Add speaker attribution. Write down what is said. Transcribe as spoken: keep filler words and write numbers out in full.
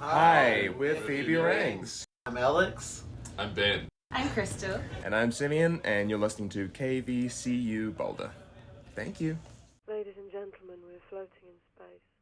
Speaker 1: Hi, we're Phoebe Rangs.
Speaker 2: I'm Alex.
Speaker 3: I'm Ben.
Speaker 4: I'm Crystal.
Speaker 1: And I'm Simeon, and you're listening to K V C U Boulder. Thank you.
Speaker 5: Ladies and gentlemen, we're floating in space.